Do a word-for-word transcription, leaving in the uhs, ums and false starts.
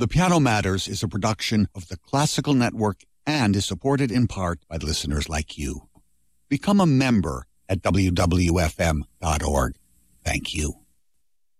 The Piano Matters is a production of the Classical Network and is supported in part by listeners like you. Become a member at w w f m dot org. Thank you.